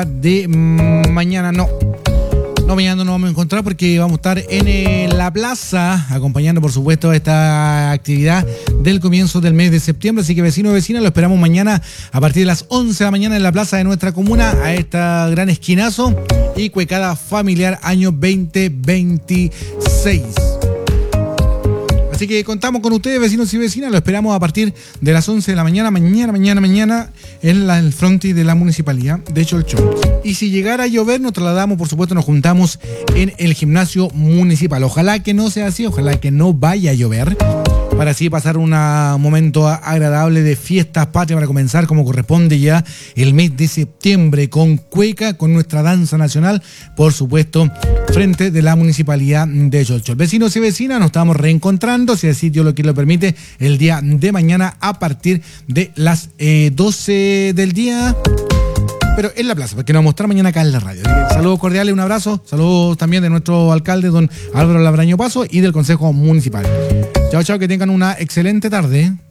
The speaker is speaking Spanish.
de mañana no, mañana no nos vamos a encontrar porque vamos a estar en la plaza acompañando por supuesto esta actividad del comienzo del mes de septiembre, así que vecinos y vecinas, lo esperamos mañana a partir de las 11 de la mañana en la plaza de nuestra comuna a esta gran esquinazo y cuecada familiar año 2026. Así que contamos con ustedes, vecinos y vecinas, lo esperamos a partir de las 11 de la mañana, mañana, en el frontis de la municipalidad de Cholchón. Y si llegara a llover, nos trasladamos, por supuesto, nos juntamos en el gimnasio municipal. Ojalá que no sea así, ojalá que no vaya a llover, para así pasar un momento agradable de fiestas patrias para comenzar como corresponde ya el mes de septiembre con cueca, con nuestra danza nacional, por supuesto, frente de la municipalidad de Cholchol. Vecinos y vecinas, nos estamos reencontrando, si así Dios lo que lo permite, el día de mañana a partir de las 12 del día, pero en la plaza, porque nos vamos a mostrar mañana acá en la radio. Saludos cordiales, un abrazo, saludos también de nuestro alcalde, don Álvaro Labraño Paso, y del Consejo Municipal. Chao, chao, que tengan una excelente tarde.